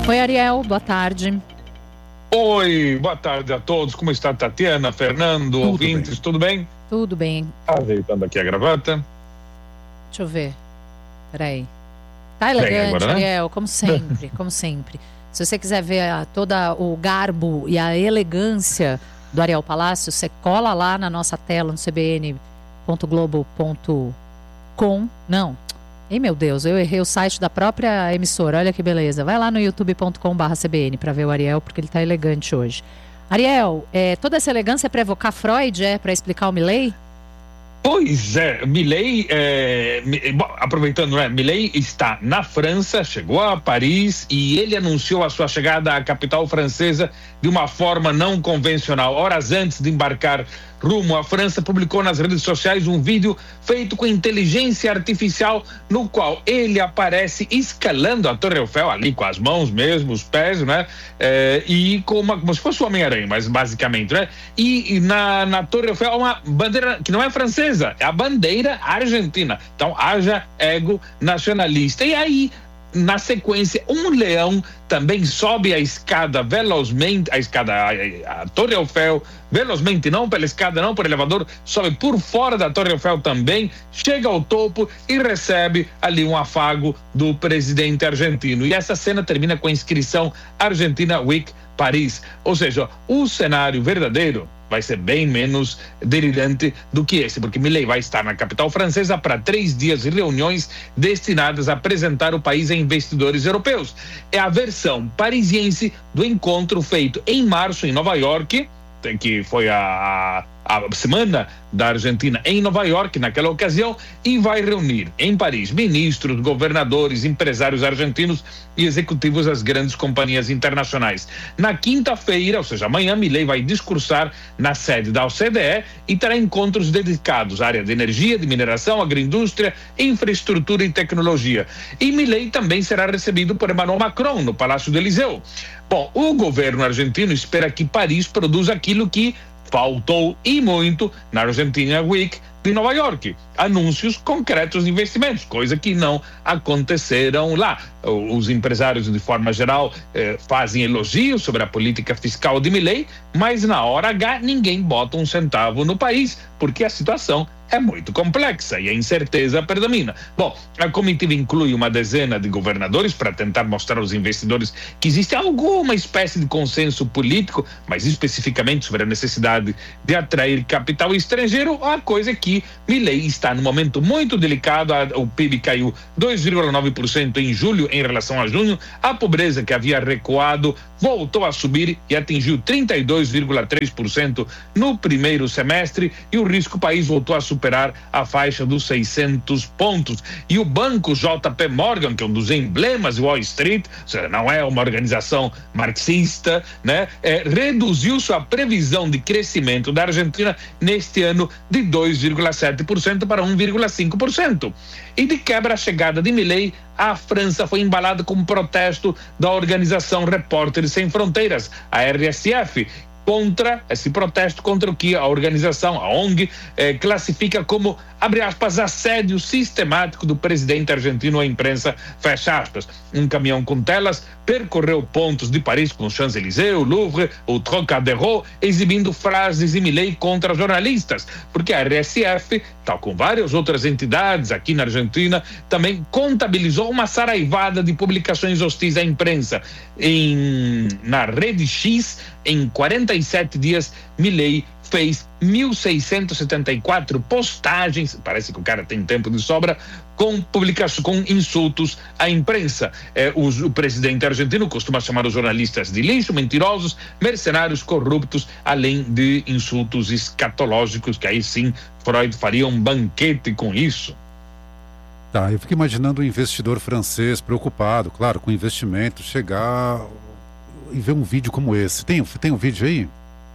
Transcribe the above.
Oi, Ariel, boa tarde. Oi, boa tarde a todos. Como está Tatiana, Fernando, Tudo ouvintes, bem. tudo bem? Tudo bem. Ajeitando aqui a gravata. Deixa eu ver. Peraí. Tá elegante, Bem, agora, né? Ariel, como sempre, como sempre. Se você quiser ver todo o garbo e a elegância do Ariel Palácio, você cola lá na nossa tela no cbn.globo.com. Não. Ei, meu Deus, eu errei o site da própria emissora. Olha que beleza. Vai lá no youtube.com/cbn para ver o Ariel, porque ele tá elegante hoje. Ariel, toda essa elegância é para evocar Freud, para explicar o Milei? Pois é, Milei, aproveitando, Milei está na França, chegou a Paris e ele anunciou a sua chegada à capital francesa de uma forma não convencional. Horas antes de embarcar rumo à França, publicou nas redes sociais um vídeo feito com inteligência artificial no qual ele aparece escalando a Torre Eiffel, ali com as mãos mesmo, os pés, né? E como se fosse o Homem-Aranha, mas basicamente, né? E na Torre Eiffel uma bandeira que não é francesa, é a bandeira argentina. Então haja ego nacionalista. E aí, na sequência, um leão também sobe a escada velozmente, a Torre Eiffel, velozmente, não pela escada, não por elevador, sobe por fora da Torre Eiffel também, chega ao topo e recebe ali um afago do presidente argentino. E essa cena termina com a inscrição Argentina Week Paris. Ou seja, o cenário verdadeiro vai ser bem menos delirante do que esse, porque Milei vai estar na capital francesa para 3 dias de reuniões destinadas a apresentar o país a investidores europeus. É a versão parisiense do encontro feito em março em Nova York, que foi a semana da Argentina em Nova York naquela ocasião, e vai reunir em Paris ministros, governadores, empresários argentinos e executivos das grandes companhias internacionais. Na quinta-feira, ou seja, amanhã, Milei vai discursar na sede da OCDE e terá encontros dedicados à área de energia, de mineração, agroindústria, infraestrutura e tecnologia. E Milei também será recebido por Emmanuel Macron no Palácio do Elyseu. Bom, o governo argentino espera que Paris produza aquilo que faltou e muito na Argentina Week de Nova York: anúncios concretos de investimentos, coisa que não aconteceram lá. Os empresários, de forma geral, fazem elogios sobre a política fiscal de Milei, mas na hora H ninguém bota um centavo no país, porque a situação é muito complexa e a incerteza predomina. Bom, a comitiva inclui uma dezena de governadores para tentar mostrar aos investidores que existe alguma espécie de consenso político, mas especificamente sobre a necessidade de atrair capital estrangeiro, a coisa que Milei está num momento muito delicado. O PIB caiu 2,9% em julho em relação a junho, a pobreza, que havia recuado, voltou a subir e atingiu 32,3% no primeiro semestre, e o risco país voltou a superar a faixa dos 600 pontos. E o banco JP Morgan, que é um dos emblemas de Wall Street, ou seja, não é uma organização marxista, né, reduziu sua previsão de crescimento da Argentina neste ano de 2,7% para 1,5%. E de quebra a chegada de Milei, a França foi embalada com um protesto da organização Repórteres Sem Fronteiras, a RSF, contra esse protesto, contra o que a organização, a ONG, classifica como, abre aspas, assédio sistemático do presidente argentino à imprensa, fecha aspas. Um caminhão com telas percorreu pontos de Paris, como Champs-Élysées, o Louvre, o Trocadero, exibindo frases de Milei contra jornalistas, porque a RSF, tal como várias outras entidades aqui na Argentina, também contabilizou uma saraivada de publicações hostis à imprensa. Na Rede X, em 47 dias, Milei fez 1.674 postagens, parece que o cara tem tempo de sobra, com publicações, com insultos à imprensa. O presidente argentino costuma chamar os jornalistas de lixo, mentirosos, mercenários, corruptos, além de insultos escatológicos, que aí sim Freud faria um banquete com isso. Tá, eu fico imaginando um investidor francês preocupado, claro, com investimento, chegar e ver um vídeo como esse. Tem um vídeo aí?